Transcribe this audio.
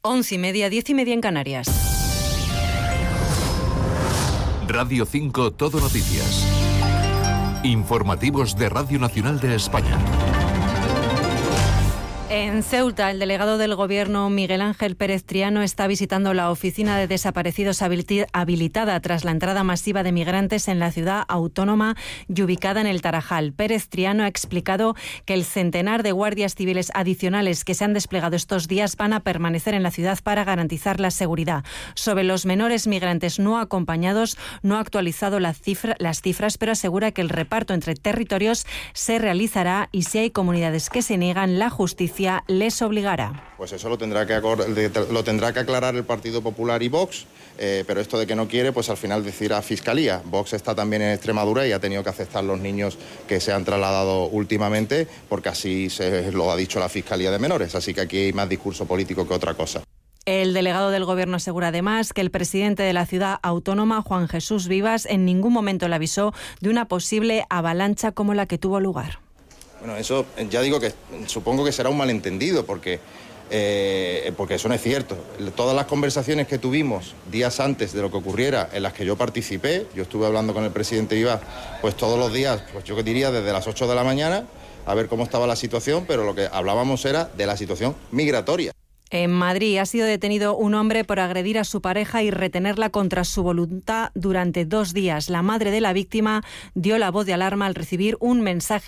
11:30, 10:30 en Canarias. Radio 5 Todo Noticias. Informativos de Radio Nacional de España. En Ceuta, el delegado del Gobierno, Miguel Ángel Pérez Triano, está visitando la oficina de desaparecidos habilitada tras la entrada masiva de migrantes en la ciudad autónoma y ubicada en el Tarajal. Pérez Triano ha explicado que el centenar de guardias civiles adicionales que se han desplegado estos días van a permanecer en la ciudad para garantizar la seguridad. Sobre los menores migrantes no acompañados, no ha actualizado las cifras, pero asegura que el reparto entre territorios se realizará y si hay comunidades que se niegan, la justicia les obligará. Pues eso lo tendrá que aclarar el Partido Popular y Vox, pero esto de que no quiere, pues al final decidirá Fiscalía. Vox está también en Extremadura y ha tenido que aceptar los niños que se han trasladado últimamente, porque así se lo ha dicho la Fiscalía de Menores, así que aquí hay más discurso político que otra cosa. El delegado del Gobierno asegura además que el presidente de la ciudad autónoma, Juan Jesús Vivas, en ningún momento le avisó de una posible avalancha como la que tuvo lugar. Bueno, eso ya digo que supongo que será un malentendido, porque eso no es cierto. Todas las conversaciones que tuvimos días antes de lo que ocurriera, en las que yo participé, yo estuve hablando con el presidente Vivas, pues todos los días, pues yo que diría desde las 8 de la mañana, a ver cómo estaba la situación, pero lo que hablábamos era de la situación migratoria. En Madrid ha sido detenido un hombre por agredir a su pareja y retenerla contra su voluntad durante 2 días. La madre de la víctima dio la voz de alarma al recibir un mensaje